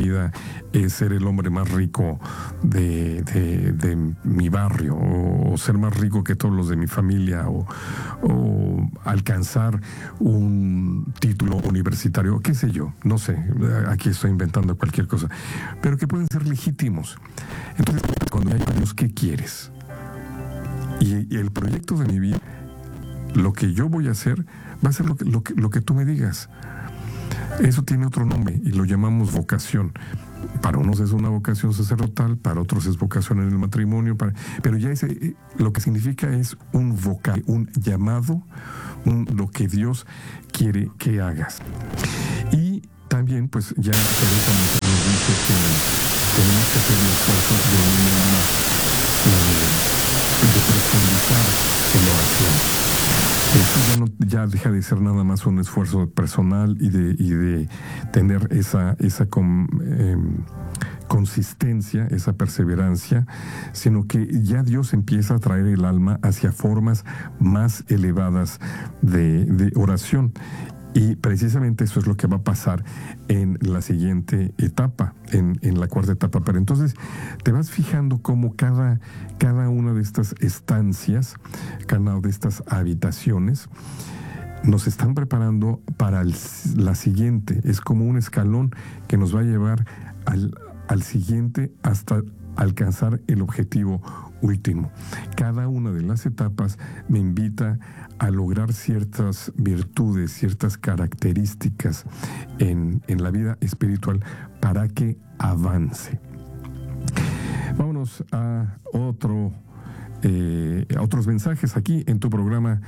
vida es ser el hombre más rico de mi barrio, o ser más rico que todos los de mi familia, o alcanzar un título universitario, qué sé yo, no sé, aquí estoy inventando cualquier cosa, pero que pueden ser legítimos. Entonces, cuando hay Dios, ¿qué quieres? Y el proyecto de mi vida, lo que yo voy a hacer, va a ser lo que tú me digas. Eso tiene otro nombre y lo llamamos vocación. Para unos es una vocación sacerdotal, para otros es vocación en el matrimonio, pero ya lo que significa es un llamado, lo que Dios quiere que hagas. Y también, pues ya Teresa nos dice que tenemos que hacer el esfuerzo de profundizar en la oración. Eso ya deja de ser nada más un esfuerzo personal y de tener esa consistencia, esa perseverancia, sino que ya Dios empieza a traer el alma hacia formas más elevadas de oración. Y precisamente eso es lo que va a pasar en la siguiente etapa, en la cuarta etapa. Pero entonces te vas fijando cómo cada una de estas estancias, cada una de estas habitaciones, nos están preparando para la siguiente. Es como un escalón que nos va a llevar al siguiente hasta alcanzar el objetivo último. Cada una de las etapas me invita a lograr ciertas virtudes, ciertas características en la vida espiritual para que avance. Vámonos a otros mensajes aquí en tu programa.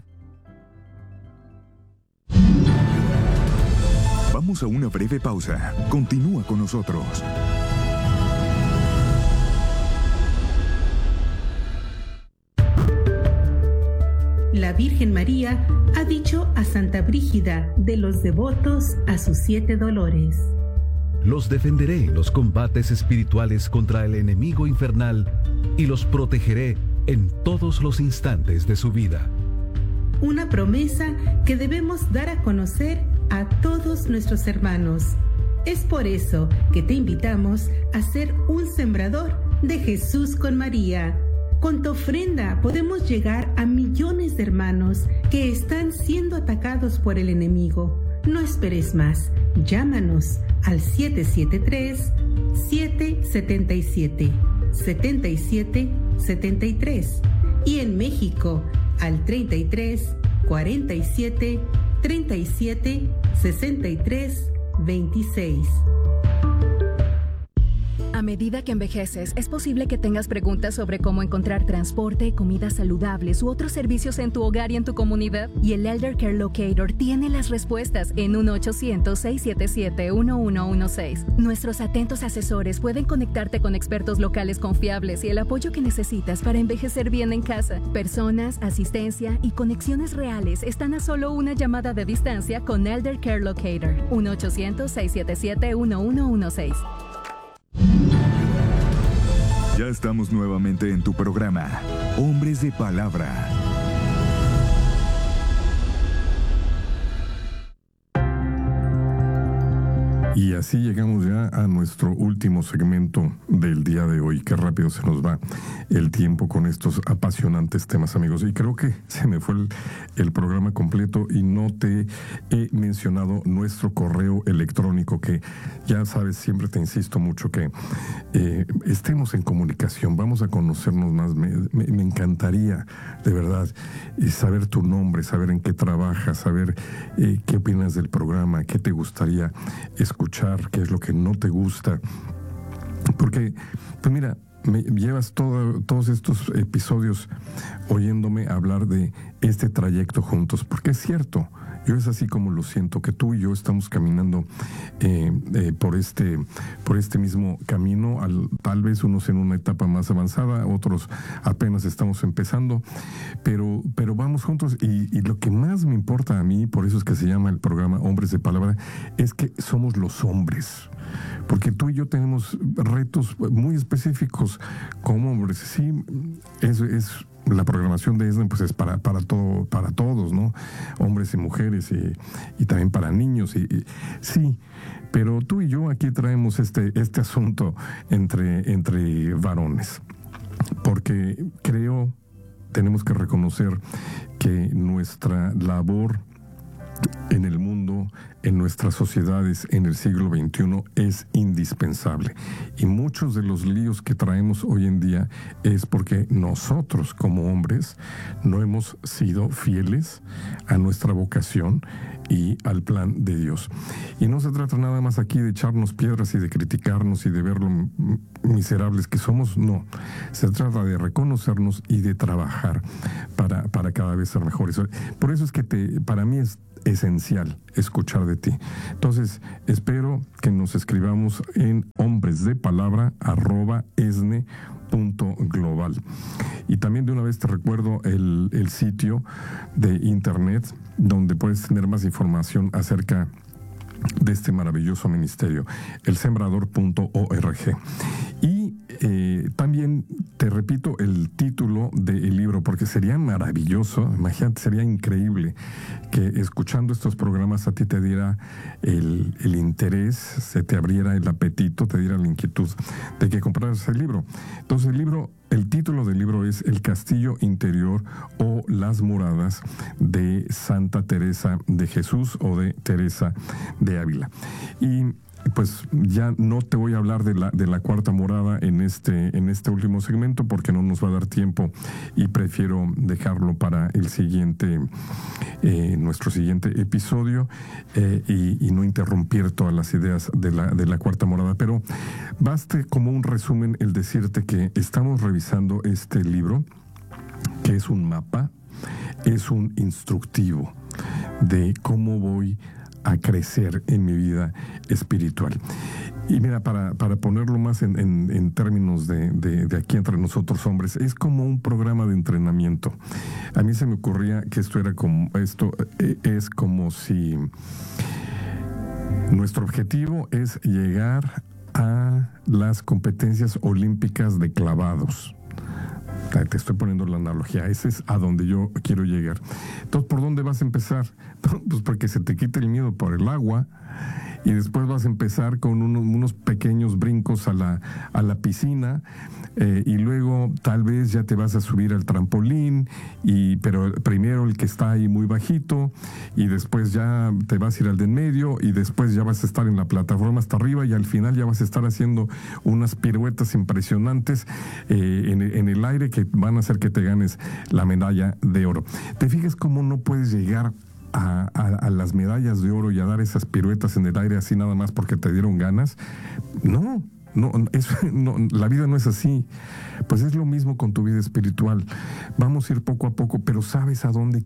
Vamos a una breve pausa. Continúa con nosotros. La Virgen María ha dicho a Santa Brígida de los devotos a sus 7 dolores: los defenderé en los combates espirituales contra el enemigo infernal y los protegeré en todos los instantes de su vida. Una promesa que debemos dar a conocer a todos nuestros hermanos. Es por eso que te invitamos a ser un sembrador de Jesús con María. Con tu ofrenda podemos llegar a millones de hermanos que están siendo atacados por el enemigo. No esperes más. Llámanos al 773-777-7773 y en México al 33 47 37 63 26. A medida que envejeces, es posible que tengas preguntas sobre cómo encontrar transporte, comidas saludables u otros servicios en tu hogar y en tu comunidad. Y el Elder Care Locator tiene las respuestas en 1-800-677-1116. Nuestros atentos asesores pueden conectarte con expertos locales confiables y el apoyo que necesitas para envejecer bien en casa. Personas, asistencia y conexiones reales están a solo una llamada de distancia con Elder Care Locator. 1-800-677-1116. Ya estamos nuevamente en tu programa, Hombres de Palabra. Y así llegamos ya a nuestro último segmento del día de hoy. Qué rápido se nos va el tiempo con estos apasionantes temas, amigos. Y creo que se me fue el programa completo y no te he mencionado nuestro correo electrónico, que ya sabes, siempre te insisto mucho que estemos en comunicación, vamos a conocernos más. Me encantaría, de verdad, saber tu nombre, saber en qué trabajas, saber qué opinas del programa, qué te gustaría escuchar, qué es lo que no te gusta. Porque, pues mira, me llevas todos estos episodios oyéndome hablar de este trayecto juntos, porque es cierto, yo es así como lo siento, que tú y yo estamos caminando por este mismo camino, tal vez unos en una etapa más avanzada, otros apenas estamos empezando, pero vamos juntos, y lo que más me importa a mí, por eso es que se llama el programa Hombres de Palabra, es que somos los hombres, porque tú y yo tenemos retos muy específicos como hombres. Sí, es la programación de ESNE pues es para todos, ¿no? Hombres y mujeres y también para niños. Sí, pero tú y yo aquí traemos este asunto entre varones, porque tenemos que reconocer que nuestra labor en el mundo, en nuestras sociedades, en el siglo XXI, es indispensable. Y muchos de los líos que traemos hoy en día es porque nosotros, como hombres, no hemos sido fieles a nuestra vocación y al plan de Dios. Y no se trata nada más aquí de echarnos piedras y de criticarnos y de ver lo miserables que somos, no. Se trata de reconocernos y de trabajar para cada vez ser mejores. Por eso es que para mí es esencial escuchar de ti. Entonces, espero que nos escribamos en hombresdepalabra@esne.global. Y también de una vez te recuerdo el sitio de internet donde puedes tener más información acerca de este maravilloso ministerio, elsembrador.org. Y también te repito el título del libro, porque sería maravilloso, imagínate, sería increíble que escuchando estos programas a ti te diera el interés, se te abriera el apetito, te diera la inquietud de que compraras el libro. Entonces el título del libro es El Castillo Interior o Las Moradas de Santa Teresa de Jesús o de Teresa de Ávila. Y pues ya no te voy a hablar de la cuarta morada en este último segmento porque no nos va a dar tiempo y prefiero dejarlo para el siguiente nuestro siguiente episodio y no interrumpir todas las ideas de la cuarta morada, pero baste como un resumen el decirte que estamos revisando este libro, que es un mapa, es un instructivo de cómo voy a crecer en mi vida espiritual. Y mira, para ponerlo más en términos de aquí entre nosotros hombres, es como un programa de entrenamiento. A mí se me ocurría que esto es como si nuestro objetivo es llegar a las competencias olímpicas de clavados. Te estoy poniendo la analogía, ese es a donde yo quiero llegar. Entonces, ¿por dónde vas a empezar? Pues porque se te quita el miedo por el agua y después vas a empezar con unos pequeños brincos a la piscina y luego tal vez ya te vas a subir al trampolín, pero primero el que está ahí muy bajito y después ya te vas a ir al de en medio y después ya vas a estar en la plataforma hasta arriba y al final ya vas a estar haciendo unas piruetas impresionantes en el aire que van a hacer que te ganes la medalla de oro. ¿Te fijas cómo no puedes llegar a las medallas de oro y a dar esas piruetas en el aire así nada más porque te dieron ganas? No, la vida no es así. Pues es lo mismo con tu vida espiritual. Vamos a ir poco a poco, pero ¿sabes a dónde?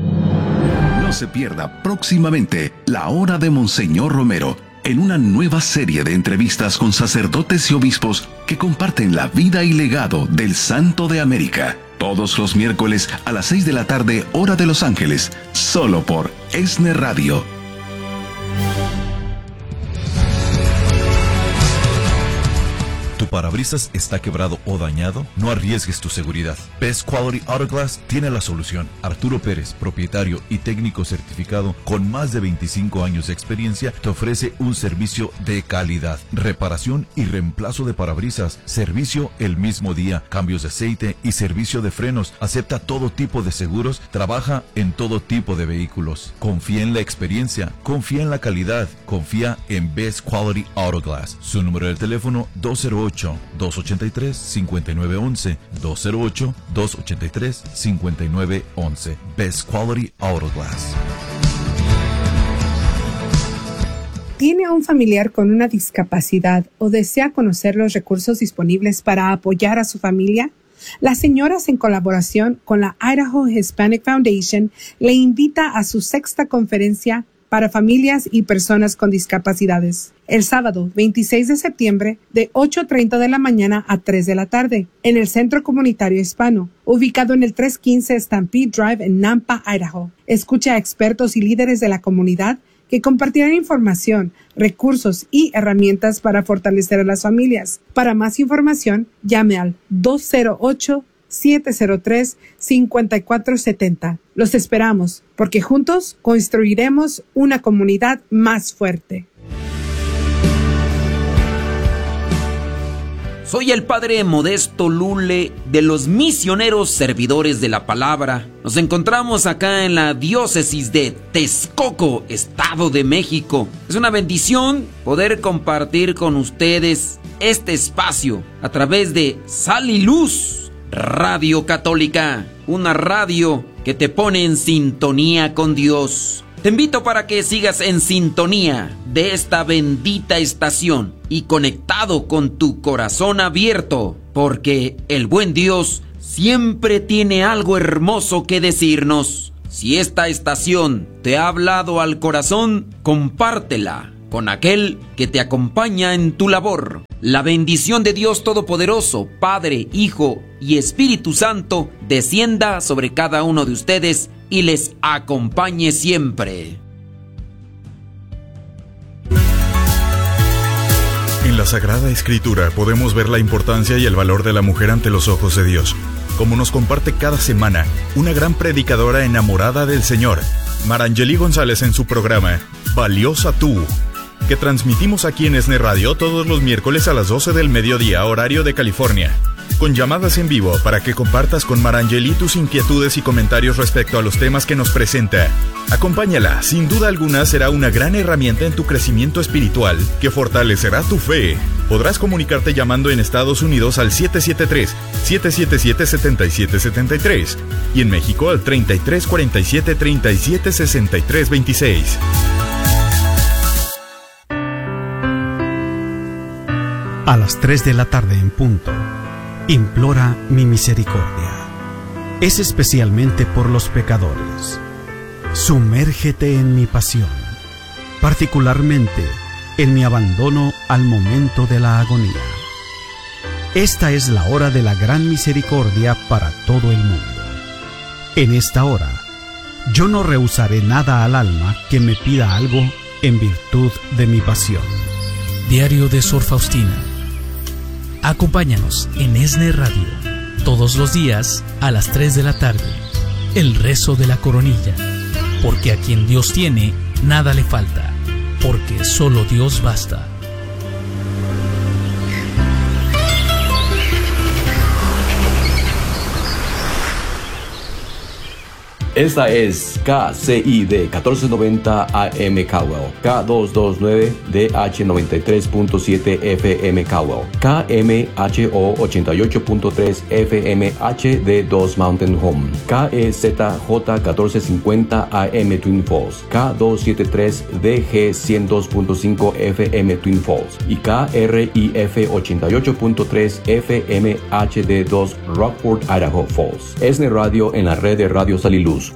No se pierda próximamente La Hora de Monseñor Romero, en una nueva serie de entrevistas con sacerdotes y obispos que comparten la vida y legado del Santo de América. Todos los miércoles a las 6 de la tarde, hora de Los Ángeles, solo por ESNE Radio. ¿Tu parabrisas está quebrado o dañado? No arriesgues tu seguridad. Best Quality Auto Glass tiene la solución. Arturo Pérez, propietario y técnico certificado con más de 25 años de experiencia, te ofrece un servicio de calidad. Reparación y reemplazo de parabrisas, servicio el mismo día, cambios de aceite y servicio de frenos. Acepta todo tipo de seguros, trabaja en todo tipo de vehículos. Confía en la experiencia, confía en la calidad, confía en Best Quality Auto Glass. Su número de teléfono 208-283-5911, 208-283-5911. Best Quality Auto Glass. ¿Tiene un familiar con una discapacidad o desea conocer los recursos disponibles para apoyar a su familia? Las señoras, en colaboración con la Idaho Hispanic Foundation, le invita a su 6ª conferencia para familias y personas con discapacidades, el sábado 26 de septiembre de 8:30 de la mañana a 3 de la tarde, en el Centro Comunitario Hispano, ubicado en el 315 Stampede Drive en Nampa, Idaho. Escucha a expertos y líderes de la comunidad que compartirán información, recursos y herramientas para fortalecer a las familias. Para más información, llame al 208 703-5470. Los esperamos, porque juntos construiremos una comunidad más fuerte. Soy el padre Modesto Lule de los Misioneros Servidores de la Palabra. Nos encontramos acá en la diócesis de Texcoco, Estado de México. Es una bendición poder compartir con ustedes este espacio a través de Sal y Luz Radio Católica, una radio que te pone en sintonía con Dios. Te invito para que sigas en sintonía de esta bendita estación y conectado con tu corazón abierto, porque el buen Dios siempre tiene algo hermoso que decirnos. Si esta estación te ha hablado al corazón, compártela con aquel que te acompaña en tu labor. La bendición de Dios Todopoderoso, Padre, Hijo y Espíritu Santo, descienda sobre cada uno de ustedes y les acompañe siempre. En la Sagrada Escritura podemos ver la importancia y el valor de la mujer ante los ojos de Dios, como nos comparte cada semana una gran predicadora enamorada del Señor, Marangeli González, en su programa Valiosa Tú, que transmitimos aquí en ESNE Radio todos los miércoles a las 12 del mediodía, horario de California, con llamadas en vivo para que compartas con Marangeli tus inquietudes y comentarios respecto a los temas que nos presenta. Acompáñala, sin duda alguna será una gran herramienta en tu crecimiento espiritual que fortalecerá tu fe. Podrás comunicarte llamando en Estados Unidos al 773-777-7773 y en México al 3347-376326. A las 3 de la tarde en punto, implora mi misericordia. Es especialmente por los pecadores. Sumérgete en mi pasión, particularmente en mi abandono al momento de la agonía. Esta es la hora de la gran misericordia para todo el mundo. En esta hora, yo no rehusaré nada al alma que me pida algo en virtud de mi pasión. Diario de Sor Faustina. Acompáñanos en ESNE Radio todos los días a las 3 de la tarde. El rezo de la coronilla. Porque a quien Dios tiene, nada le falta. Porque solo Dios basta. Esta es KCID 1490 AM Caldwell, K229 DH 93.7 FM Caldwell, KMHO 88.3 FM HD2 Mountain Home, KEZJ 1450 AM Twin Falls, K273 DG 102.5 FM Twin Falls y KRIF 88.3 FM HD2 Rockford, Idaho Falls. ESNE Radio en la red de Radio Sal y Luz.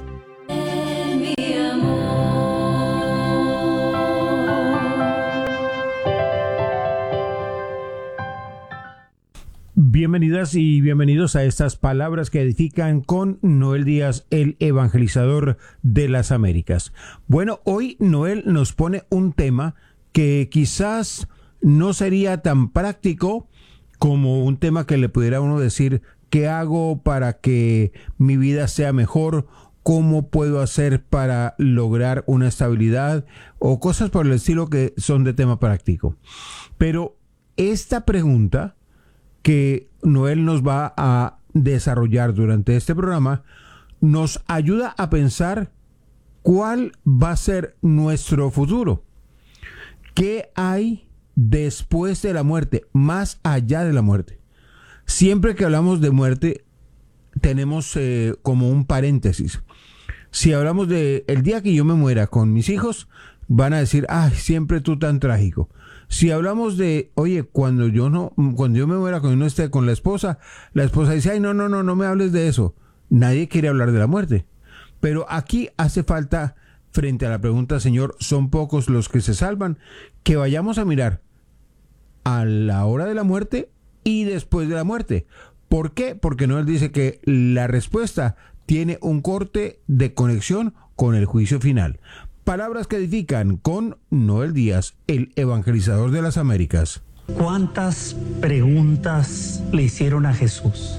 Bienvenidas y bienvenidos a estas palabras que edifican con Noel Díaz, el evangelizador de las Américas. Bueno, hoy Noel nos pone un tema que quizás no sería tan práctico como un tema que le pudiera uno decir, ¿qué hago para que mi vida sea mejor? ¿Cómo puedo hacer para lograr una estabilidad? O cosas por el estilo que son de tema práctico. Pero esta pregunta que Noel nos va a desarrollar durante este programa nos ayuda a pensar cuál va a ser nuestro futuro. ¿Qué hay después de la muerte, más allá de la muerte? Siempre que hablamos de muerte tenemos como un paréntesis. Si hablamos de el día que yo me muera con mis hijos, van a decir, ay, siempre tú tan trágico. Si hablamos de, oye, cuando yo me muera, cuando no esté con la esposa dice, ay, no me hables de eso. Nadie quiere hablar de la muerte. Pero aquí hace falta, frente a la pregunta, Señor, son pocos los que se salvan, que vayamos a mirar a la hora de la muerte y después de la muerte. ¿Por qué? Porque Noel dice que la respuesta tiene un corte de conexión con el juicio final. Palabras que edifican con Noel Díaz, el evangelizador de las Américas. ¿Cuántas preguntas le hicieron a Jesús?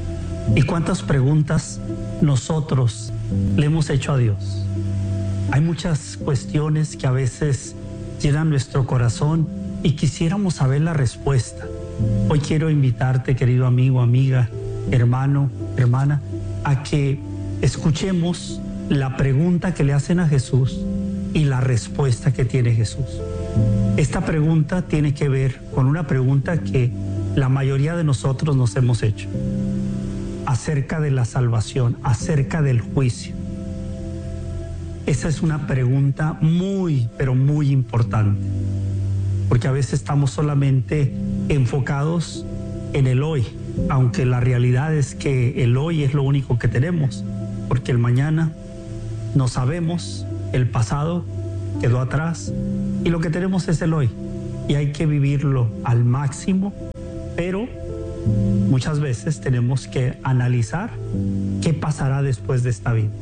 ¿Y cuántas preguntas nosotros le hemos hecho a Dios? Hay muchas cuestiones que a veces llenan nuestro corazón y quisiéramos saber la respuesta. Hoy quiero invitarte, querido amigo, amiga, hermano, hermana, a que escuchemos la pregunta que le hacen a Jesús y la respuesta que tiene Jesús. Esta pregunta tiene que ver con una pregunta que la mayoría de nosotros nos hemos hecho, acerca de la salvación, acerca del juicio. Esa es una pregunta muy, pero muy importante, porque a veces estamos solamente enfocados en el hoy, aunque la realidad es que el hoy es lo único que tenemos, porque el mañana no sabemos, el pasado quedó atrás y lo que tenemos es el hoy y hay que vivirlo al máximo, pero muchas veces tenemos que analizar qué pasará después de esta vida.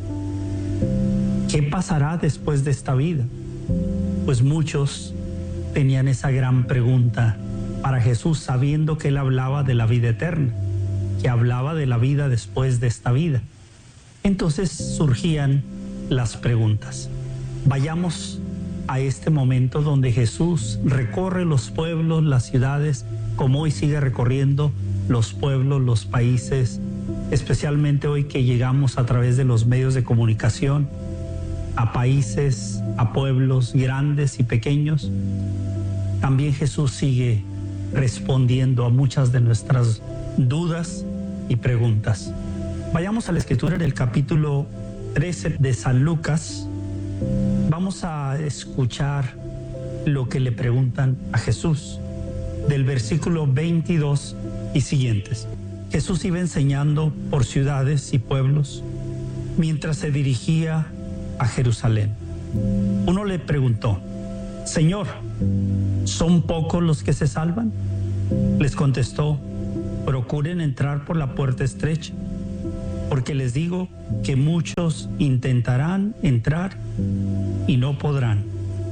¿Qué pasará después de esta vida? Pues muchos tenían esa gran pregunta para Jesús, sabiendo que Él hablaba de la vida eterna, que hablaba de la vida después de esta vida. Entonces surgían las preguntas. Vayamos a este momento donde Jesús recorre los pueblos, las ciudades, como hoy sigue recorriendo los pueblos, los países, especialmente hoy que llegamos a través de los medios de comunicación a países, a pueblos grandes y pequeños. También Jesús sigue respondiendo a muchas de nuestras dudas y preguntas. Vayamos a la Escritura en el capítulo 13 de San Lucas. Vamos a escuchar lo que le preguntan a Jesús, del versículo 22 y siguientes. Jesús iba enseñando por ciudades y pueblos mientras se dirigía a Jerusalén. Uno le preguntó: Señor, ¿son pocos los que se salvan? Les contestó: procuren entrar por la puerta estrecha, porque les digo que muchos intentarán entrar y no podrán.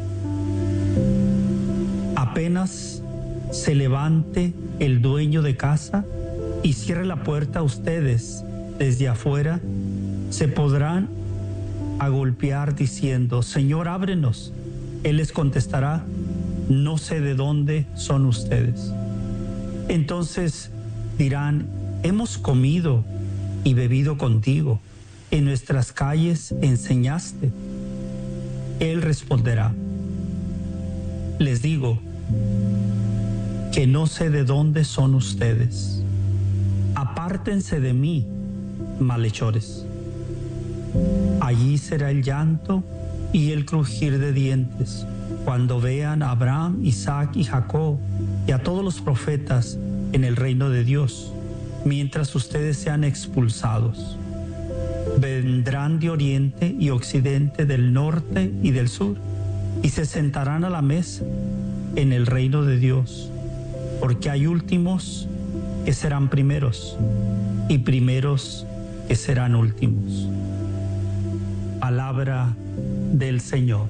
Apenas se levante el dueño de casa y cierre la puerta a ustedes desde afuera, se podrán a golpear diciendo: Señor, ábrenos. Él les contestará: no sé de dónde son ustedes. Entonces dirán: hemos comido y bebido contigo, en nuestras calles enseñaste. Él responderá: les digo que no sé de dónde son ustedes. Apártense de mí, malhechores. Allí será el llanto y el crujir de dientes, cuando vean a Abraham, Isaac y Jacob y a todos los profetas en el reino de Dios, mientras ustedes sean expulsados. Vendrán de oriente y occidente, del norte y del sur, y se sentarán a la mesa en el reino de Dios, porque hay últimos que serán primeros y primeros que serán últimos. Palabra del Señor.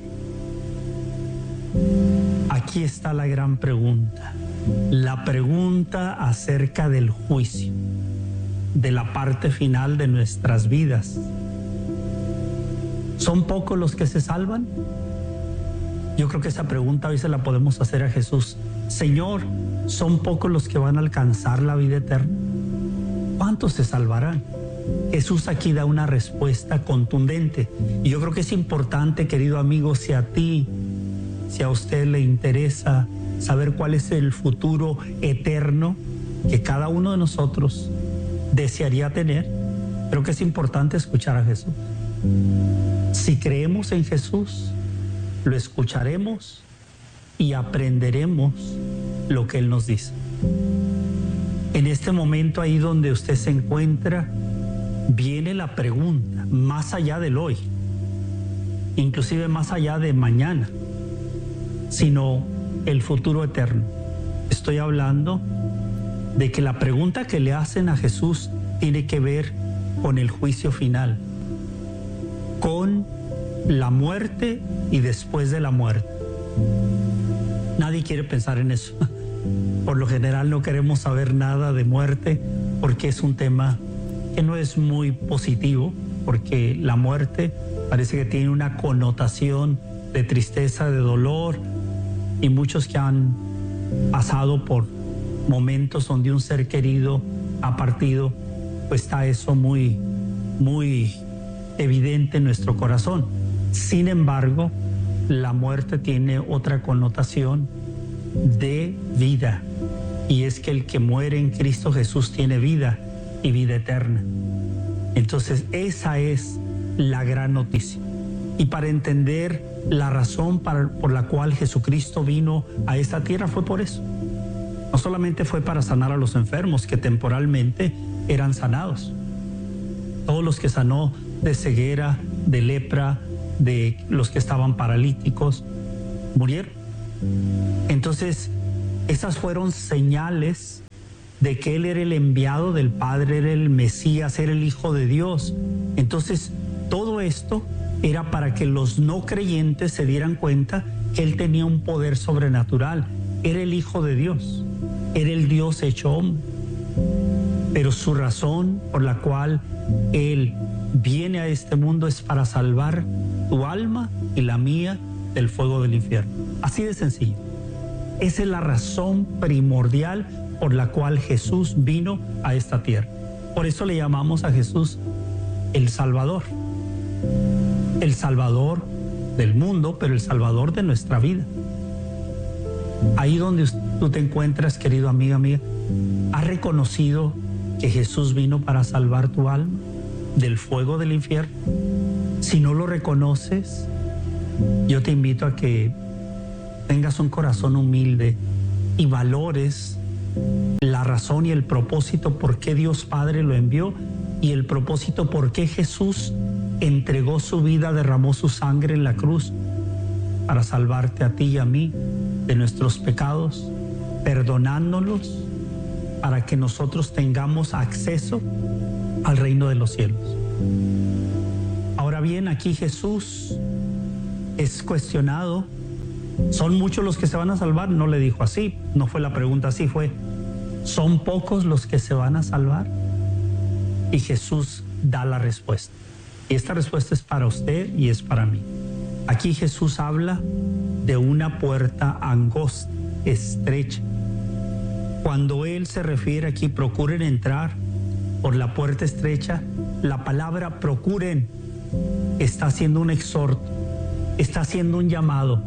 Aquí está la gran pregunta, la pregunta acerca del juicio, de la parte final de nuestras vidas. ¿Son pocos los que se salvan? Yo creo que esa pregunta hoy se la podemos hacer a Jesús. Señor, ¿son pocos los que van a alcanzar la vida eterna? ¿Cuántos se salvarán? Jesús aquí da una respuesta contundente. Y yo creo que es importante, querido amigo, si a usted le interesa saber cuál es el futuro eterno que cada uno de nosotros desearía tener, creo que es importante escuchar a Jesús. Si creemos en Jesús, lo escucharemos y aprenderemos lo que Él nos dice. En este momento, ahí donde usted se encuentra, viene la pregunta, más allá del hoy, inclusive más allá de mañana, sino el futuro eterno. Estoy hablando de que la pregunta que le hacen a Jesús tiene que ver con el juicio final, con la muerte y después de la muerte. Nadie quiere pensar en eso. Por lo general no queremos saber nada de muerte porque es un tema que no es muy positivo, porque la muerte parece que tiene una connotación de tristeza, de dolor, y muchos que han pasado por momentos donde un ser querido ha partido, pues está eso muy, muy evidente en nuestro corazón. Sin embargo, la muerte tiene otra connotación de vida, y es que el que muere en Cristo Jesús tiene vida y vida eterna. Entonces esa es la gran noticia. Y para entender la razón por la cual Jesucristo vino a esta tierra fue por eso. No solamente fue para sanar a los enfermos, que temporalmente eran sanados. Todos los que sanó de ceguera, de lepra, de los que estaban paralíticos, murieron. Entonces, esas fueron señales de que Él era el enviado del Padre, era el Mesías, era el Hijo de Dios. Entonces, todo esto era para que los no creyentes se dieran cuenta que Él tenía un poder sobrenatural. Era el Hijo de Dios, era el Dios hecho hombre. Pero su razón por la cual Él viene a este mundo es para salvar tu alma y la mía del fuego del infierno. Así de sencillo. Esa es la razón primordial por la cual Jesús vino a esta tierra. Por eso le llamamos a Jesús el Salvador. El Salvador del mundo, pero el Salvador de nuestra vida. Ahí donde tú te encuentras, querido amiga mía, ¿has reconocido que Jesús vino para salvar tu alma del fuego del infierno? Si no lo reconoces, yo te invito a que tengas un corazón humilde y valores la razón y el propósito por qué Dios Padre lo envió, y el propósito por qué Jesús entregó su vida, derramó su sangre en la cruz para salvarte a ti y a mí de nuestros pecados, perdonándolos para que nosotros tengamos acceso al reino de los cielos. Ahora bien, aquí Jesús es cuestionado. ¿Son muchos los que se van a salvar? No le dijo así, no fue la pregunta así, fue ¿son pocos los que se van a salvar? Y Jesús da la respuesta. Y esta respuesta es para usted y es para mí. Aquí Jesús habla de una puerta angosta, estrecha. Cuando Él se refiere aquí, procuren entrar por la puerta estrecha, la palabra procuren está haciendo un exhorto, está haciendo un llamado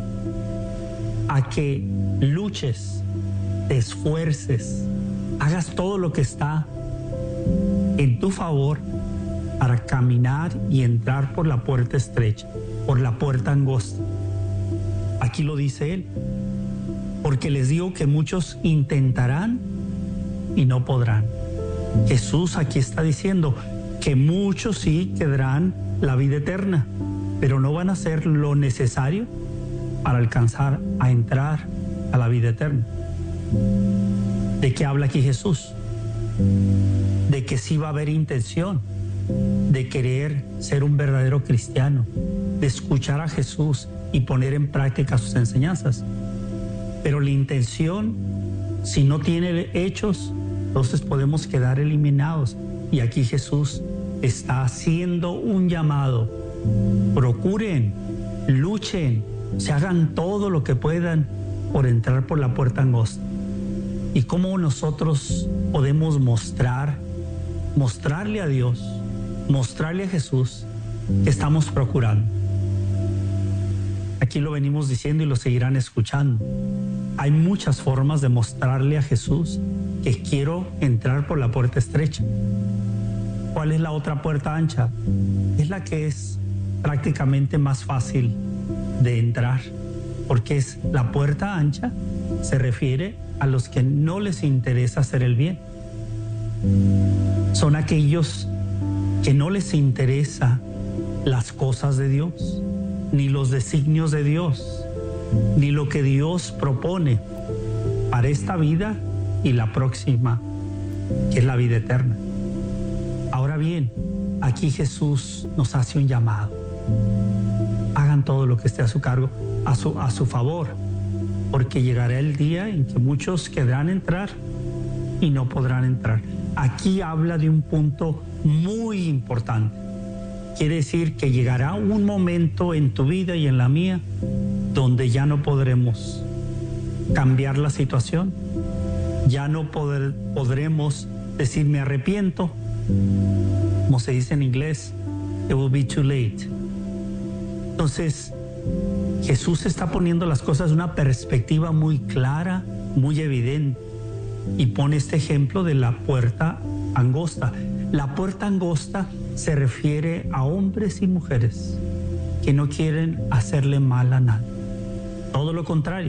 a que luches, te esfuerces, hagas todo lo que está en tu favor para caminar y entrar por la puerta estrecha, por la puerta angosta. Aquí lo dice Él, porque les digo que muchos intentarán y no podrán. Jesús aquí está diciendo que muchos sí quedarán la vida eterna, pero no van a hacer lo necesario para alcanzar a entrar a la vida eterna. ¿De qué habla aquí Jesús? De que sí va a haber intención de querer ser un verdadero cristiano, de escuchar a Jesús y poner en práctica sus enseñanzas. Pero la intención, si no tiene hechos, entonces podemos quedar eliminados. Y aquí Jesús está haciendo un llamado. Procuren, luchen, se hagan todo lo que puedan por entrar por la puerta angosta. ¿Y cómo nosotros podemos mostrarle a Dios, mostrarle a Jesús que estamos procurando? Aquí lo venimos diciendo y lo seguirán escuchando. Hay muchas formas de mostrarle a Jesús que quiero entrar por la puerta estrecha. ¿Cuál es la otra puerta ancha? Es la que es prácticamente más fácil de entrar, porque es la puerta ancha, se refiere a los que no les interesa hacer el bien. Son aquellos que no les interesa las cosas de Dios, ni los designios de Dios, ni lo que Dios propone para esta vida y la próxima, que es la vida eterna. Ahora bien, aquí Jesús nos hace un llamado. Hagan todo lo que esté a su cargo, a su favor, porque llegará el día en que muchos querrán entrar y no podrán entrar. aquí habla de un punto muy importante. Quiere decir que llegará un momento en tu vida y en la mía donde ya no podremos cambiar la situación, ya no podremos decir me arrepiento, como se dice en inglés, it will be too late. Entonces, Jesús está poniendo las cosas de una perspectiva muy clara, muy evidente, y pone este ejemplo de la puerta angosta. La puerta angosta se refiere a hombres y mujeres que no quieren hacerle mal a nadie. Todo lo contrario,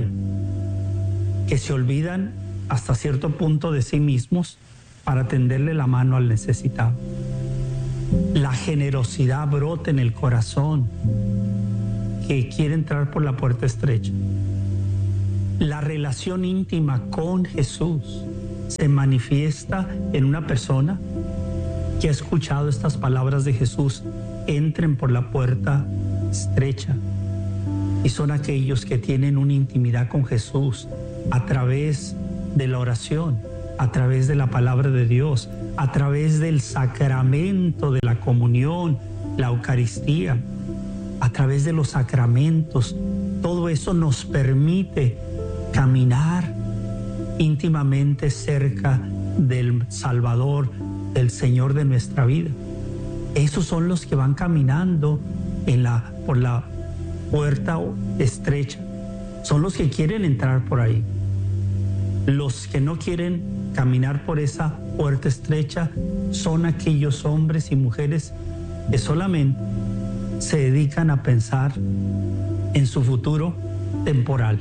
que se olvidan hasta cierto punto de sí mismos para tenderle la mano al necesitado. La generosidad brota en el corazón que quiere entrar por la puerta estrecha. La relación íntima con Jesús se manifiesta en una persona que ha escuchado estas palabras de Jesús: entren por la puerta estrecha. Y son aquellos que tienen una intimidad con Jesús a través de la oración, a través de la palabra de Dios, a través del sacramento de la comunión, la Eucaristía, a través de los sacramentos. Todo eso nos permite caminar íntimamente cerca del Salvador, del Señor de nuestra vida. Esos son los que van caminando por la puerta estrecha. Son los que quieren entrar por ahí. Los que no quieren caminar por esa puerta estrecha son aquellos hombres y mujeres que solamente se dedican a pensar en su futuro temporal.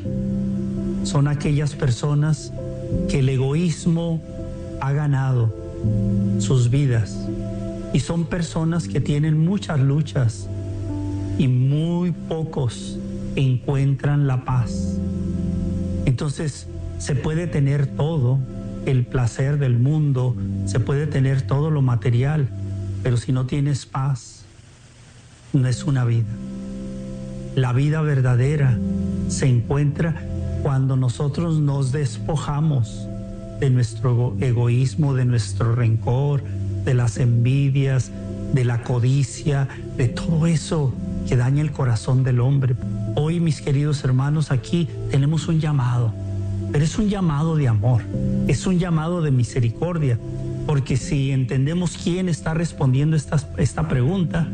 Son aquellas personas que el egoísmo ha ganado sus vidas, y son personas que tienen muchas luchas y muy pocos encuentran la paz. Entonces, se puede tener todo el placer del mundo, se puede tener todo lo material, pero si no tienes paz, no es una vida. La vida verdadera se encuentra cuando nosotros nos despojamos de nuestro egoísmo, de nuestro rencor, de las envidias, de la codicia, de todo eso que daña el corazón del hombre. Hoy, mis queridos hermanos, aquí tenemos un llamado, pero es un llamado de amor, es un llamado de misericordia, porque si entendemos quién está respondiendo esta pregunta,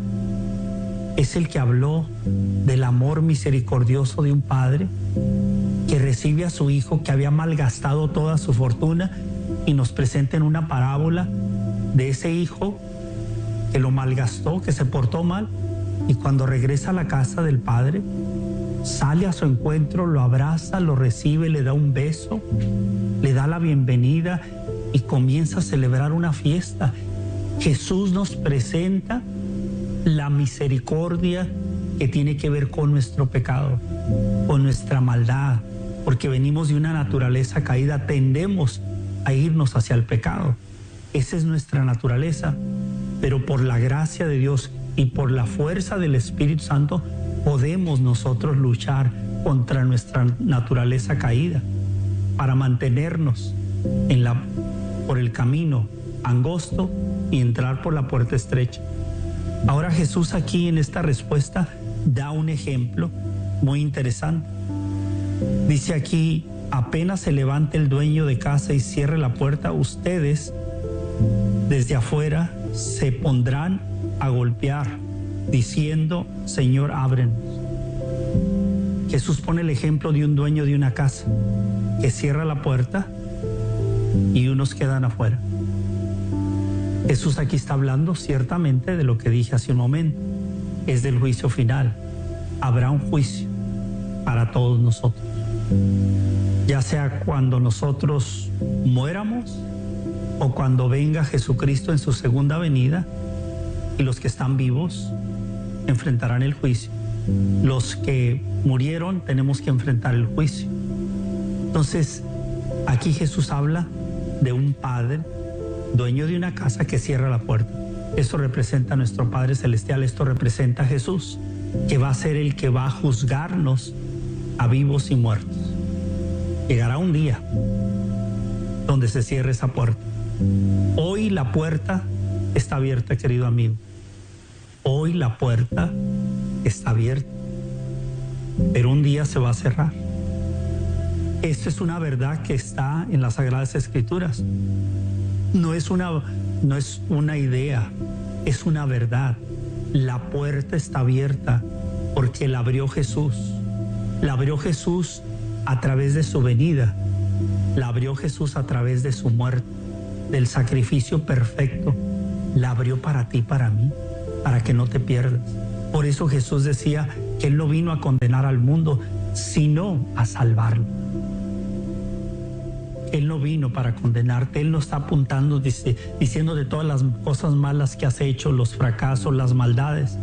es el que habló del amor misericordioso de un padre que recibe a su hijo que había malgastado toda su fortuna, y nos presenta en una parábola de ese hijo que lo malgastó, que se portó mal, y cuando regresa a la casa del padre, sale a su encuentro, lo abraza, lo recibe, le da un beso, le da la bienvenida y comienza a celebrar una fiesta. Jesús nos presenta la misericordia que tiene que ver con nuestro pecado, con nuestra maldad, porque venimos de una naturaleza caída, tendemos a irnos hacia el pecado. Esa es nuestra naturaleza, pero por la gracia de Dios y por la fuerza del Espíritu Santo podemos nosotros luchar contra nuestra naturaleza caída para mantenernos por el camino angosto y entrar por la puerta estrecha. Ahora Jesús aquí en esta respuesta da un ejemplo muy interesante. Dice aquí: apenas se levante el dueño de casa y cierre la puerta, ustedes desde afuera se pondrán a golpear, diciendo: Señor, ábrenos. Jesús pone el ejemplo de un dueño de una casa que cierra la puerta y unos quedan afuera. Jesús aquí está hablando ciertamente de lo que dije hace un momento, es del juicio final. Habrá un juicio para todos nosotros, ya sea cuando nosotros muéramos o cuando venga Jesucristo en su segunda venida, y los que están vivos enfrentarán el juicio. Los que murieron tenemos que enfrentar el juicio. Entonces, aquí Jesús habla de un padre, dueño de una casa, que cierra la puerta. Esto representa a nuestro Padre Celestial, esto representa a Jesús, que va a ser el que va a juzgarnos a vivos y muertos. Llegará un día donde se cierre esa puerta. Hoy la puerta está abierta, querido amigo. Hoy la puerta está abierta, pero un día se va a cerrar. Esto es una verdad que está en las Sagradas Escrituras. No es una idea, es una verdad. La puerta está abierta porque la abrió Jesús. La abrió Jesús a través de su venida. La abrió Jesús a través de su muerte, del sacrificio perfecto. La abrió para ti, para mí, para que no te pierdas. Por eso Jesús decía que Él no vino a condenar al mundo, sino a salvarlo. Él no vino para condenarte, Él no está apuntando, diciendo de todas las cosas malas que has hecho, los fracasos, las maldades.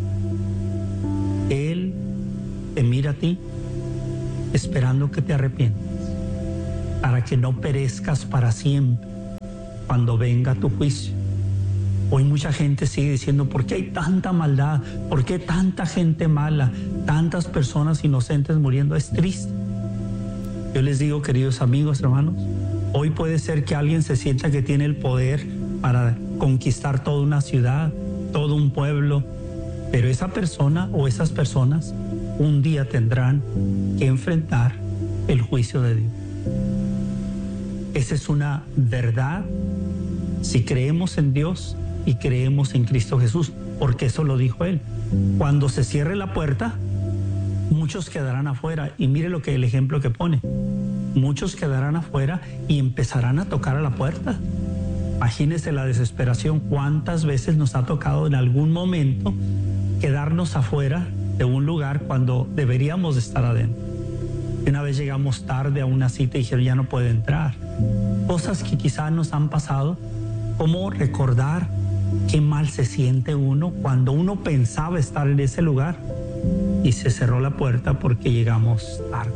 Él te mira a ti, esperando que te arrepientas, para que no perezcas para siempre cuando venga tu juicio. Hoy mucha gente sigue diciendo, ¿por qué hay tanta maldad? ¿Por qué tanta gente mala? Tantas personas inocentes muriendo. Es triste. Yo les digo, queridos amigos, hermanos, hoy puede ser que alguien se sienta que tiene el poder para conquistar toda una ciudad, todo un pueblo, pero esa persona o esas personas un día tendrán que enfrentar el juicio de Dios. Esa es una verdad si creemos en Dios y creemos en Cristo Jesús, porque eso lo dijo Él. Cuando se cierre la puerta, muchos quedarán afuera. Y mire el ejemplo que pone. Muchos quedarán afuera y empezarán a tocar a la puerta. Imagínese la desesperación. ¿Cuántas veces nos ha tocado en algún momento quedarnos afuera de un lugar cuando deberíamos estar adentro? Una vez llegamos tarde a una cita y dijeron, ya no puede entrar. Cosas que quizás nos han pasado, como recordar qué mal se siente uno cuando uno pensaba estar en ese lugar y se cerró la puerta porque llegamos tarde.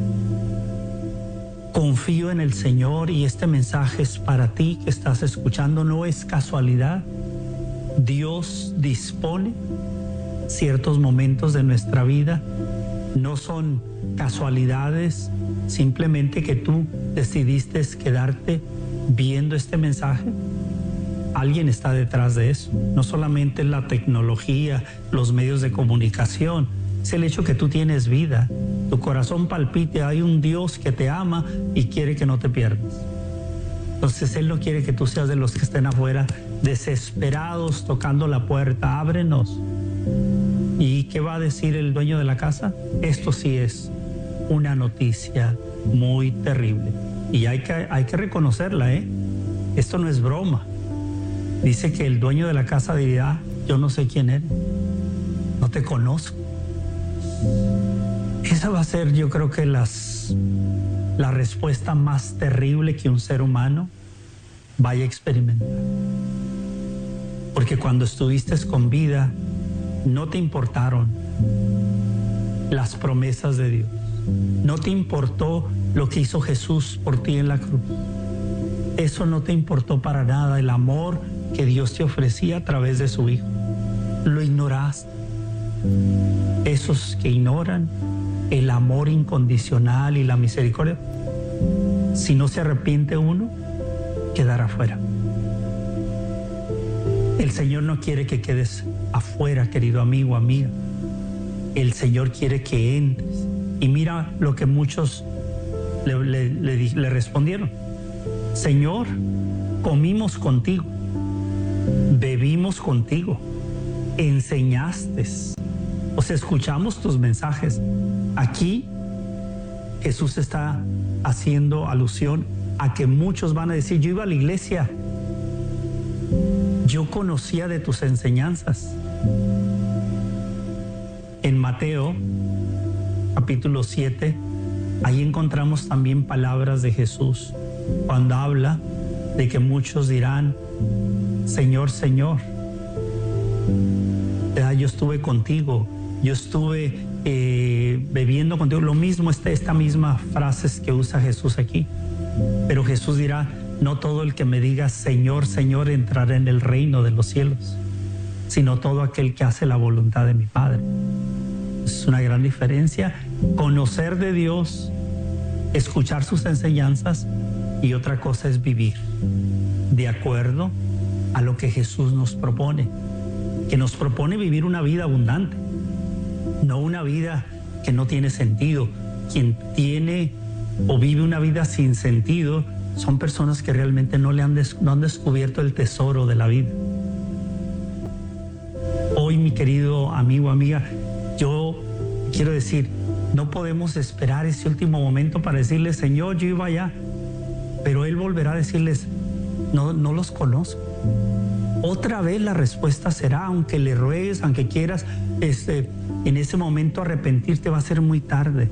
Confío en el Señor y este mensaje es para ti que estás escuchando. No es casualidad. Dios dispone ciertos momentos de nuestra vida. No son casualidades, simplemente que tú decidiste quedarte viendo este mensaje. Alguien está detrás de eso. No solamente la tecnología, los medios de comunicación, es el hecho que tú tienes vida, tu corazón palpite, hay un Dios que te ama y quiere que no te pierdas. Entonces Él no quiere que tú seas de los que estén afuera desesperados tocando la puerta. Ábrenos. ¿Y qué va a decir el dueño de la casa? Esto sí es una noticia muy terrible y hay que reconocerla, ¿eh? Esto no es broma. Dice que el dueño de la casa dirá, yo no sé quién eres, no te conozco. Esa va a ser, yo creo que la respuesta más terrible que un ser humano vaya a experimentar. Porque cuando estuviste con vida, no te importaron las promesas de Dios. No te importó lo que hizo Jesús por ti en la cruz. Eso no te importó para nada, el amor que Dios te ofrecía a través de su Hijo. Lo ignoraste. Esos que ignoran el amor incondicional y la misericordia, si no se arrepiente uno, quedará afuera. El Señor no quiere que quedes afuera, querido amigo, amiga. El Señor quiere que entres. Y mira lo que muchos le respondieron. Señor, comimos contigo, bebimos contigo, enseñaste, o sea, escuchamos tus mensajes. Aquí Jesús está haciendo alusión a que muchos van a decir, yo iba a la iglesia, yo conocía de tus enseñanzas. En Mateo, capítulo 7, ahí encontramos también palabras de Jesús, cuando habla de que muchos dirán, Señor, Señor, yo estuve contigo, yo estuve bebiendo contigo. Lo mismo, esta misma frase que usa Jesús aquí. Pero Jesús dirá, no todo el que me diga Señor, Señor entrará en el reino de los cielos, sino todo aquel que hace la voluntad de mi Padre. Es una gran diferencia conocer de Dios, escuchar sus enseñanzas, y otra cosa es vivir de acuerdo a lo que Jesús nos propone, que nos propone vivir una vida abundante, no una vida que no tiene sentido. Quien tiene o vive una vida sin sentido son personas que realmente no han descubierto el tesoro de la vida. Hoy, mi querido amigo, amiga, yo quiero decir, no podemos esperar ese último momento para decirle, Señor, yo iba allá, pero Él volverá a decirles, no los conozco. Otra vez la respuesta será, aunque le ruegues, aunque quieras, en ese momento arrepentirte va a ser muy tarde.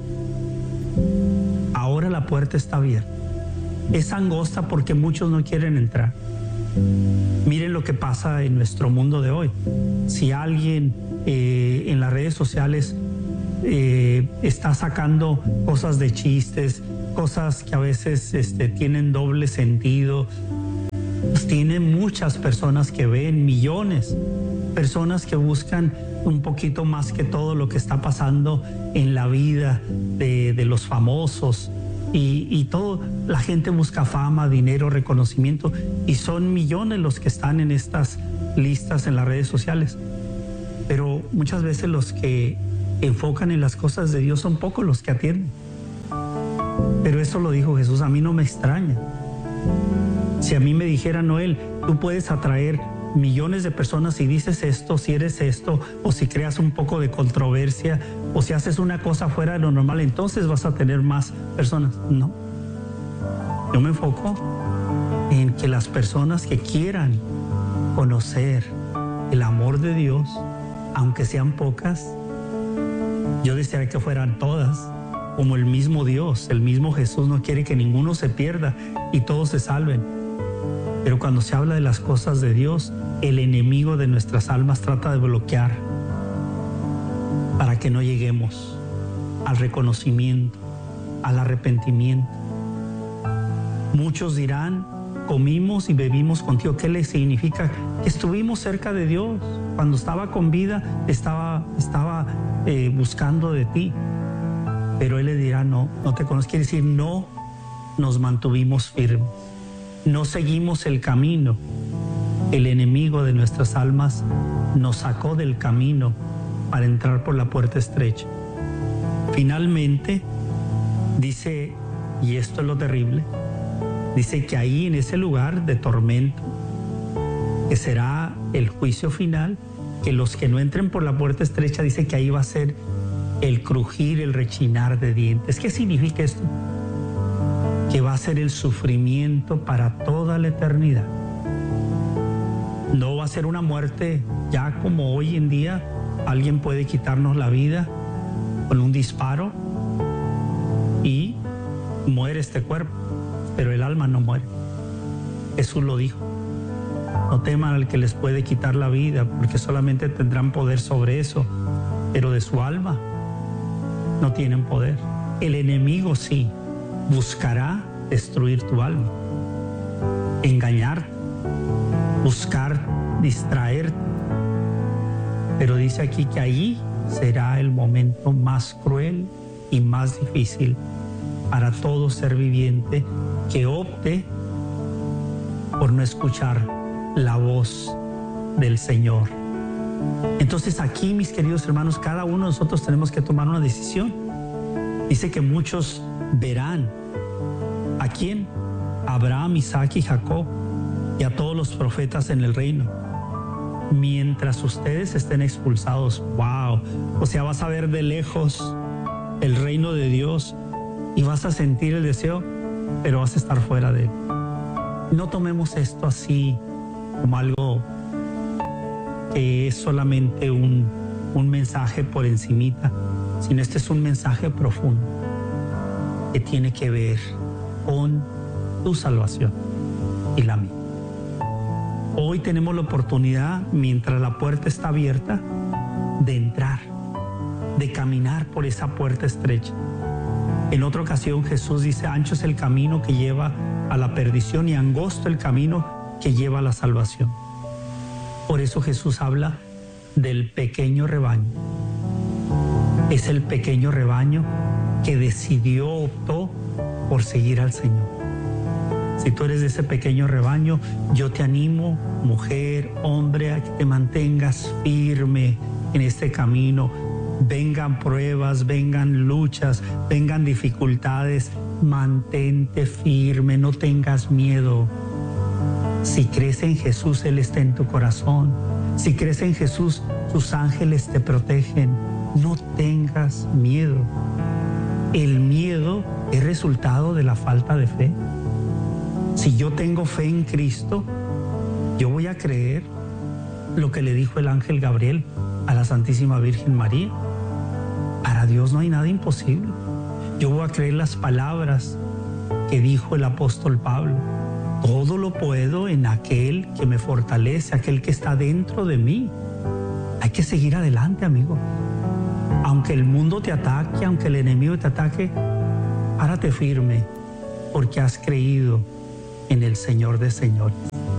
Ahora la puerta está abierta. Es angosta porque muchos no quieren entrar. Miren lo que pasa en nuestro mundo de hoy. Si alguien en las redes sociales está sacando cosas de chistes, cosas que a veces tienen doble sentido, pues tiene muchas personas que ven, millones, personas que buscan un poquito más que todo lo que está pasando en la vida de los famosos y todo. La gente busca fama, dinero, reconocimiento, y son millones los que están en estas listas en las redes sociales. Pero muchas veces los que enfocan en las cosas de Dios son pocos los que atienden. Pero eso lo dijo Jesús, a mí no me extraña. Si a mí me dijera, Noel, tú puedes atraer millones de personas si dices esto, si eres esto, o si creas un poco de controversia, o si haces una cosa fuera de lo normal, entonces vas a tener más personas. No. Yo me enfoco en que las personas que quieran conocer el amor de Dios, aunque sean pocas, yo desearía que fueran todas, como el mismo Dios, el mismo Jesús no quiere que ninguno se pierda y todos se salven. Pero cuando se habla de las cosas de Dios, el enemigo de nuestras almas trata de bloquear para que no lleguemos al reconocimiento, al arrepentimiento. Muchos dirán, comimos y bebimos contigo. ¿Qué le significa? Que estuvimos cerca de Dios. Cuando estaba con vida, estaba buscando de ti. Pero Él le dirá, no te conozco. Quiere decir, no nos mantuvimos firmes. No seguimos el camino. El enemigo de nuestras almas nos sacó del camino para entrar por la puerta estrecha. Finalmente, dice, y esto es lo terrible, dice que ahí en ese lugar de tormento, que será el juicio final, que los que no entren por la puerta estrecha, dice que ahí va a ser el crujir, el rechinar de dientes. ¿Qué significa esto? Que va a ser el sufrimiento para toda la eternidad. No va a ser una muerte ya como hoy en día alguien puede quitarnos la vida con un disparo y muere este cuerpo, pero el alma no muere. Jesús lo dijo. No teman al que les puede quitar la vida, porque solamente tendrán poder sobre eso, pero de su alma no tienen poder. El enemigo sí buscará destruir tu alma, engañarte, buscar distraerte. Pero dice aquí que allí será el momento más cruel y más difícil para todo ser viviente que opte por no escuchar la voz del Señor. Entonces aquí, mis queridos hermanos, cada uno de nosotros tenemos que tomar una decisión. Dice que muchos verán. ¿A quién? A Abraham, Isaac y Jacob, y a todos los profetas en el reino, mientras ustedes estén expulsados. ¡Wow! O sea, vas a ver de lejos el reino de Dios y vas a sentir el deseo, pero vas a estar fuera de él. No tomemos esto así como algo que es solamente un mensaje por encimita, sino este es un mensaje profundo que tiene que ver con tu salvación y la mía. Hoy tenemos la oportunidad, mientras la puerta está abierta, de entrar, de caminar por esa puerta estrecha. En otra ocasión Jesús dice, ancho es el camino que lleva a la perdición y angosto el camino que lleva a la salvación. Por eso Jesús habla del pequeño rebaño. Es el pequeño rebaño que optó por seguir al Señor. Si tú eres de ese pequeño rebaño, yo te animo, mujer, hombre, a que te mantengas firme en este camino. Vengan pruebas, vengan luchas, vengan dificultades, mantente firme, no tengas miedo. Si crees en Jesús, Él está en tu corazón. Si crees en Jesús, sus ángeles te protegen. No tengas miedo. El miedo es resultado de la falta de fe. Si yo tengo fe en Cristo, yo voy a creer lo que le dijo el ángel Gabriel a la Santísima Virgen María. Para Dios no hay nada imposible. Yo voy a creer las palabras que dijo el apóstol Pablo. Todo lo puedo en aquel que me fortalece, aquel que está dentro de mí. Hay que seguir adelante, amigo. Aunque el mundo te ataque, aunque el enemigo te ataque, párate firme, porque has creído en el Señor de señores.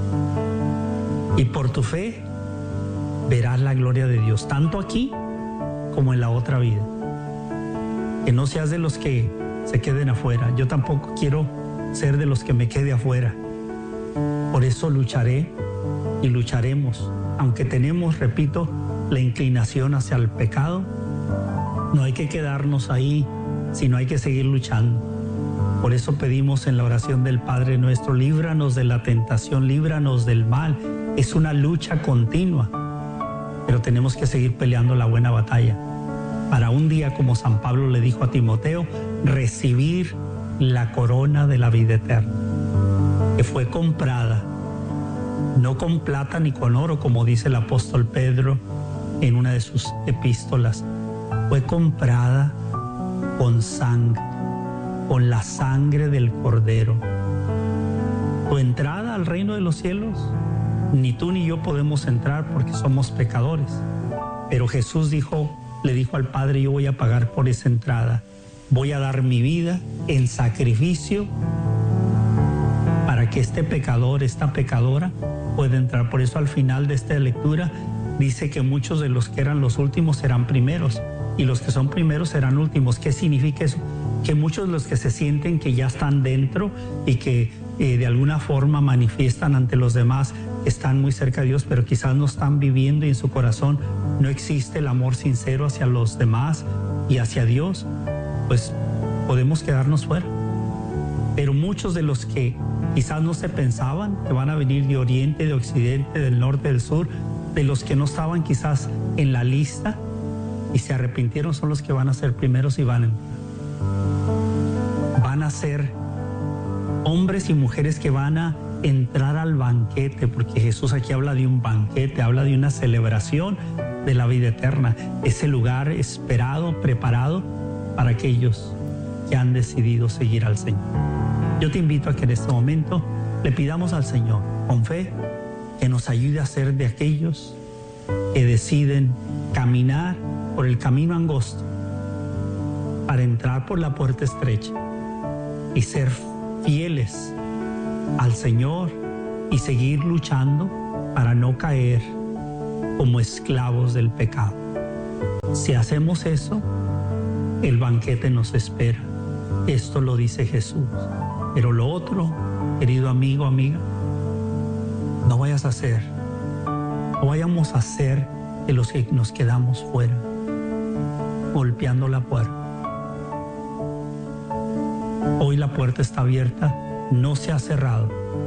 Y por tu fe verás la gloria de Dios, tanto aquí como en la otra vida. Que no seas de los que se queden afuera. Yo tampoco quiero ser de los que me quede afuera. Por eso lucharé y lucharemos. Aunque tenemos, repito, la inclinación hacia el pecado, no hay que quedarnos ahí, sino hay que seguir luchando. Por eso pedimos en la oración del Padre Nuestro, líbranos de la tentación, líbranos del mal. Es una lucha continua, pero tenemos que seguir peleando la buena batalla. Para un día, como San Pablo le dijo a Timoteo, recibir la corona de la vida eterna, que fue comprada, no con plata ni con oro, como dice el apóstol Pedro en una de sus epístolas. Fue comprada con sangre, con la sangre del Cordero. Tu entrada al reino de los cielos, ni tú ni yo podemos entrar porque somos pecadores. Pero Jesús le dijo al Padre, yo voy a pagar por esa entrada. Voy a dar mi vida en sacrificio para que este pecador, esta pecadora pueda entrar. Por eso al final de esta lectura dice que muchos de los que eran los últimos serán primeros y los que son primeros serán últimos. ¿Qué significa eso? Que muchos de los que se sienten que ya están dentro y que de alguna forma manifiestan ante los demás que están muy cerca de Dios, pero quizás no están viviendo y en su corazón no existe el amor sincero hacia los demás y hacia Dios, pues podemos quedarnos fuera. Pero muchos de los que quizás no se pensaban que van a venir de oriente, de occidente, del norte, del sur, de los que no estaban quizás en la lista y se arrepintieron, son los que van a ser primeros y van a ser hombres y mujeres que van a entrar al banquete, porque Jesús aquí habla de un banquete, habla de una celebración de la vida eterna, ese lugar esperado, preparado para aquellos que han decidido seguir al Señor. Yo te invito a que en este momento le pidamos al Señor, con fe, que nos ayude a ser de aquellos que deciden caminar por el camino angosto para entrar por la puerta estrecha y ser fieles al Señor y seguir luchando para no caer como esclavos del pecado. Si hacemos eso, el banquete nos espera. Esto lo dice Jesús. Pero lo otro, querido amigo, amiga, no vayamos a ser de los que nos quedamos fuera, golpeando la puerta. Hoy la puerta está abierta, no se ha cerrado.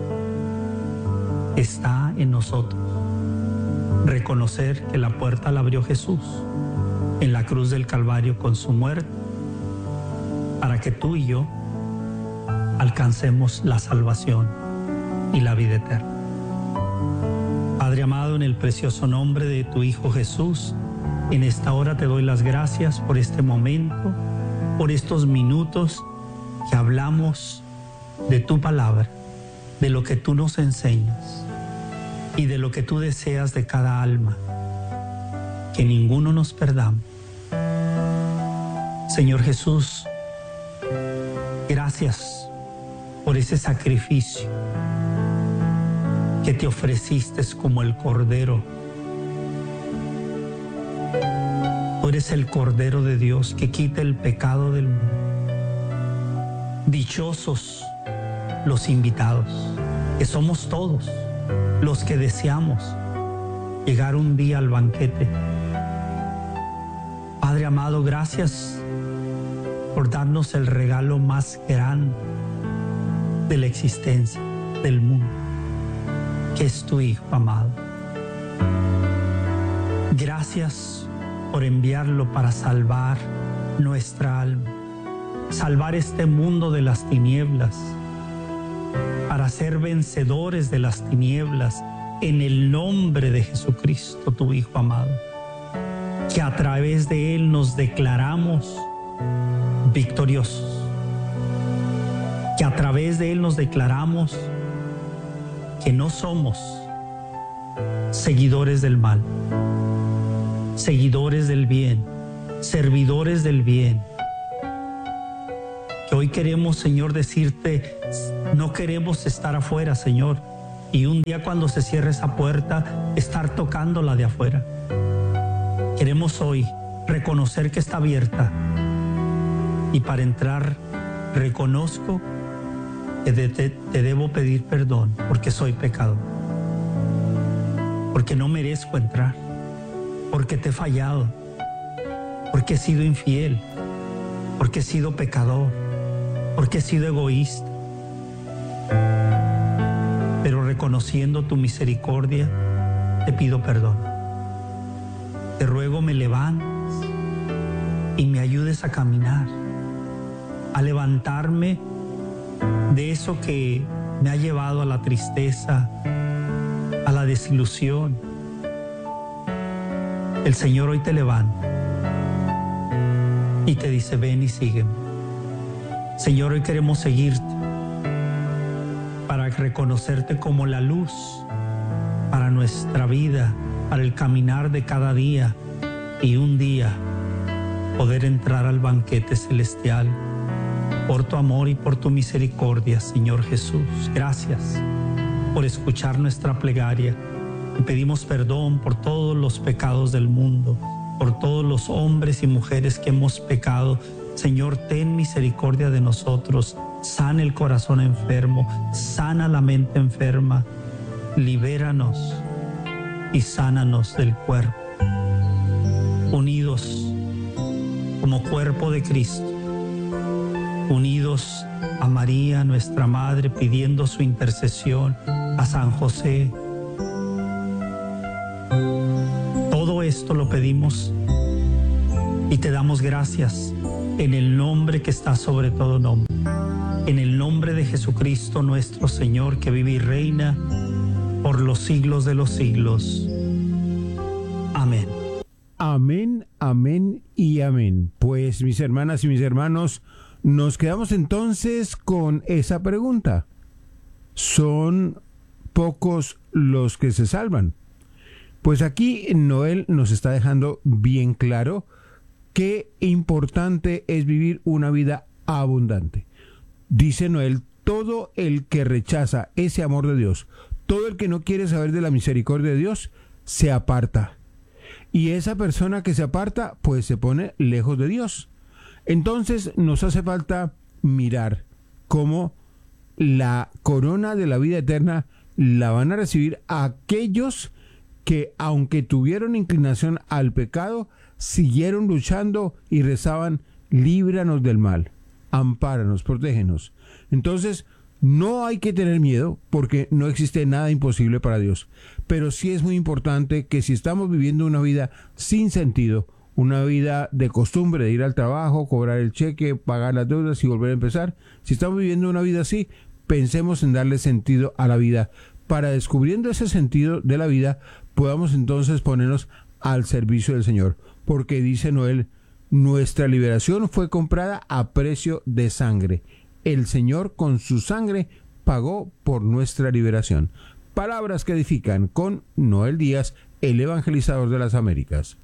Está en nosotros. Reconocer que la puerta la abrió Jesús en la cruz del Calvario con su muerte, para que tú y yo alcancemos la salvación y la vida eterna. Padre amado, en el precioso nombre de tu Hijo Jesús, en esta hora te doy las gracias por este momento, por estos minutos que hablamos de tu palabra, de lo que tú nos enseñas y de lo que tú deseas de cada alma, que ninguno nos perdamos. Señor Jesús, gracias por ese sacrificio que te ofreciste como el Cordero. Tú eres el Cordero de Dios que quita el pecado del mundo. Dichosos los invitados, que somos todos los que deseamos llegar un día al banquete. Padre amado, gracias por darnos el regalo más grande de la existencia del mundo, que es tu Hijo amado. Gracias por enviarlo para salvar nuestra alma, salvar este mundo de las tinieblas, para ser vencedores de las tinieblas en el nombre de Jesucristo, tu Hijo amado, que a través de Él nos declaramos victoriosos, que a través de Él nos declaramos que no somos seguidores del mal, seguidores del bien, servidores del bien. Que hoy queremos, Señor, decirte, no queremos estar afuera, Señor, y un día cuando se cierre esa puerta, estar tocándola de afuera. Queremos hoy reconocer que está abierta, y para entrar reconozco que te debo pedir perdón porque soy pecador, porque no merezco entrar, porque te he fallado, porque he sido infiel, porque he sido pecador, porque he sido egoísta. Pero reconociendo tu misericordia, te pido perdón. Te ruego me levantes y me ayudes a caminar, a levantarme de eso que me ha llevado a la tristeza, a la desilusión. El Señor hoy te levanta y te dice, ven y sígueme. Señor, hoy queremos seguirte para reconocerte como la luz para nuestra vida, para el caminar de cada día, y un día poder entrar al banquete celestial por tu amor y por tu misericordia, Señor Jesús. Gracias por escuchar nuestra plegaria. Te pedimos perdón por todos los pecados del mundo, por todos los hombres y mujeres que hemos pecado. Señor, ten misericordia de nosotros. Sana el corazón enfermo, sana la mente enferma. Libéranos y sánanos del cuerpo. Unidos como cuerpo de Cristo, unidos a María, nuestra Madre, pidiendo su intercesión, a San José. Todo esto lo pedimos y te damos gracias en el nombre que está sobre todo nombre, en el nombre de Jesucristo nuestro Señor, que vive y reina por los siglos de los siglos. Amén. Amén, amén y amén. Pues mis hermanas y mis hermanos, nos quedamos entonces con esa pregunta. ¿Son pocos los que se salvan? Pues aquí Noel nos está dejando bien claro qué importante es vivir una vida abundante. Dice Noel, todo el que rechaza ese amor de Dios, todo el que no quiere saber de la misericordia de Dios, se aparta. Y esa persona que se aparta, pues se pone lejos de Dios. Entonces nos hace falta mirar cómo la corona de la vida eterna la van a recibir aquellos que, aunque tuvieron inclinación al pecado, siguieron luchando y rezaban, líbranos del mal, ampáranos, protégenos. Entonces no hay que tener miedo, porque no existe nada imposible para Dios. Pero sí es muy importante que si estamos viviendo una vida sin sentido, una vida de costumbre de ir al trabajo, cobrar el cheque, pagar las deudas y volver a empezar, si estamos viviendo una vida así, pensemos en darle sentido a la vida. Para, descubriendo ese sentido de la vida, podamos entonces ponernos al servicio del Señor. Porque dice Noel, nuestra liberación fue comprada a precio de sangre. El Señor con su sangre pagó por nuestra liberación. Palabras que edifican, con Noel Díaz, el evangelizador de las Américas.